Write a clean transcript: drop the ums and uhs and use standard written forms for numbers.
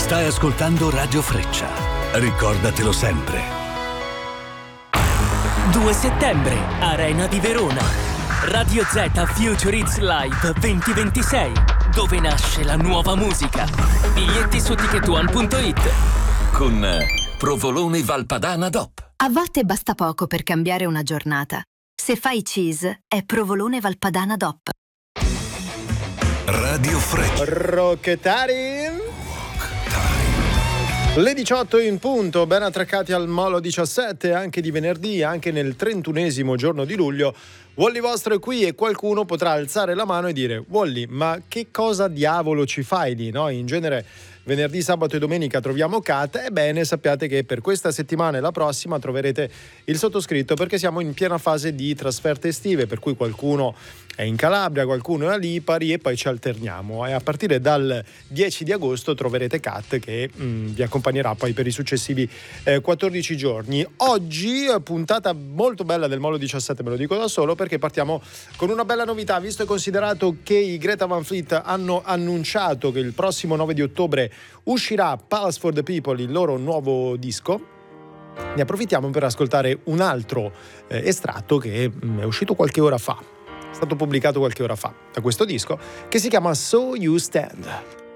Stai ascoltando Radio Freccia. Ricordatelo sempre. 2 settembre, Arena di Verona. Radio Z Future Hits Live 2026, dove nasce la nuova musica. Biglietti su ticketone.it. Con Provolone Valpadana DOP. A volte basta poco per cambiare una giornata. Se fai cheese, è Provolone Valpadana DOP. Radio Freccia. Rocchettari. Le 18 in punto, ben attraccati al Molo 17, anche di venerdì, anche nel 31esimo giorno di luglio. Wally vostro è qui e qualcuno potrà alzare la mano e dire: Wally, ma che cosa diavolo ci fai lì? No? In genere venerdì, sabato e domenica troviamo Kat. Ebbene, sappiate che per questa settimana e la prossima troverete il sottoscritto, perché siamo in piena fase di trasferte estive, per cui qualcuno è in Calabria, qualcuno è a Lipari e poi ci alterniamo. E a partire dal 10 di agosto troverete Kat che vi accompagnerà poi per i successivi 14 giorni. Oggi puntata molto bella del Molo 17, me lo dico da solo, perché partiamo con una bella novità, visto e considerato che i Greta Van Fleet hanno annunciato che il prossimo 9 di ottobre uscirà Pulse for the People, il loro nuovo disco. Ne approfittiamo per ascoltare un altro estratto che è uscito qualche ora fa, è stato pubblicato qualche ora fa da questo disco, che si chiama So You Stand.